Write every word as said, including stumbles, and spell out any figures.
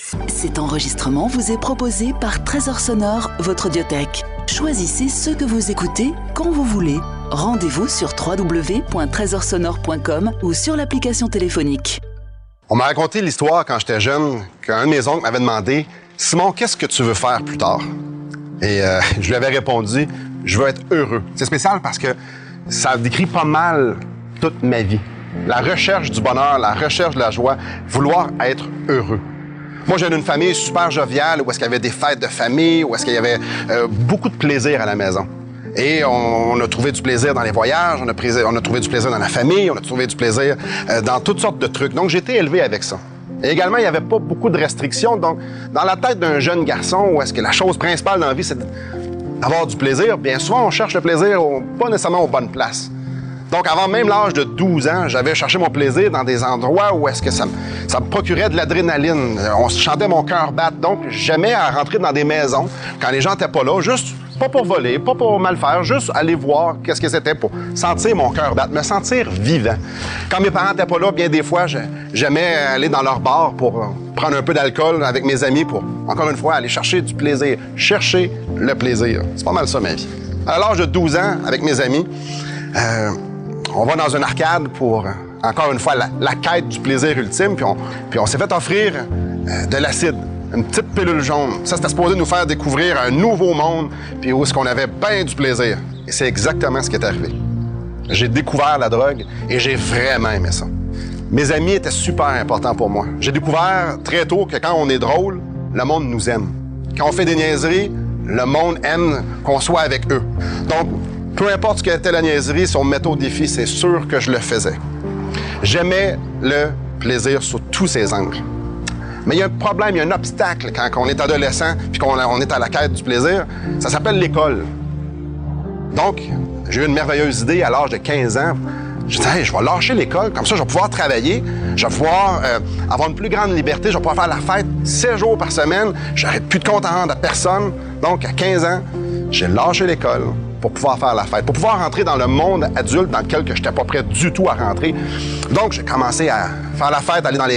Cet enregistrement vous est proposé par Trésor Sonore, votre audiothèque. Choisissez ce que vous écoutez quand vous voulez. Rendez-vous sur w w w point trésor sonore point com ou sur l'application téléphonique. On m'a raconté l'histoire quand j'étais jeune, qu'un de mes oncles m'avait demandé « Simon, qu'est-ce que tu veux faire plus tard? » Et euh, je lui avais répondu « Je veux être heureux. » C'est spécial parce que ça décrit pas mal toute ma vie. La recherche du bonheur, la recherche de la joie, vouloir être heureux. Moi, j'ai une famille super joviale où est-ce qu'il y avait des fêtes de famille, où est-ce qu'il y avait euh, beaucoup de plaisir à la maison. Et on, on a trouvé du plaisir dans les voyages, on a, pris, on a trouvé du plaisir dans la famille, on a trouvé du plaisir euh, dans toutes sortes de trucs. Donc, j'ai été élevé avec ça. Et également, il n'y avait pas beaucoup de restrictions. Donc, dans la tête d'un jeune garçon, où est-ce que la chose principale dans la vie, c'est d'avoir du plaisir, bien souvent, on cherche le plaisir au, pas nécessairement aux bonnes places. Donc, avant même l'âge de douze ans, j'avais cherché mon plaisir dans des endroits où est-ce que ça, ça me procurait de l'adrénaline. On chantait mon cœur battre. Donc, j'aimais à rentrer dans des maisons quand les gens n'étaient pas là, juste pas pour voler, pas pour mal faire, juste aller voir qu'est-ce que c'était pour sentir mon cœur battre, me sentir vivant. Quand mes parents n'étaient pas là, bien des fois, j'aimais aller dans leur bar pour prendre un peu d'alcool avec mes amis pour, encore une fois, aller chercher du plaisir. Chercher le plaisir. C'est pas mal ça, ma vie. À l'âge de douze ans, avec mes amis, euh, on va dans une arcade pour, encore une fois, la, la quête du plaisir ultime, puis on, puis on s'est fait offrir euh, de l'acide, une petite pilule jaune. Ça, c'était supposé nous faire découvrir un nouveau monde, puis où est-ce qu'on avait bien du plaisir. Et c'est exactement ce qui est arrivé. J'ai découvert la drogue et j'ai vraiment aimé ça. Mes amis étaient super importants pour moi. J'ai découvert très tôt que quand on est drôle, le monde nous aime. Quand on fait des niaiseries, le monde aime qu'on soit avec eux. Donc, peu importe ce qu'était la niaiserie, si on me mettait au défi, c'est sûr que je le faisais. J'aimais le plaisir sous tous ses angles. Mais il y a un problème, il y a un obstacle quand on est adolescent puis qu'on on est à la quête du plaisir. Ça s'appelle l'école. Donc, j'ai eu une merveilleuse idée à l'âge de quinze ans. Je disais, hey, je vais lâcher l'école, comme ça je vais pouvoir travailler, je vais pouvoir euh, avoir une plus grande liberté, je vais pouvoir faire la fête sept jours par semaine, j'aurai plus de compte à rendre à personne. Donc, à quinze ans, j'ai lâché l'école pour pouvoir faire la fête, pour pouvoir rentrer dans le monde adulte dans lequel je n'étais pas prêt du tout à rentrer. Donc, j'ai commencé à faire la fête, aller dans les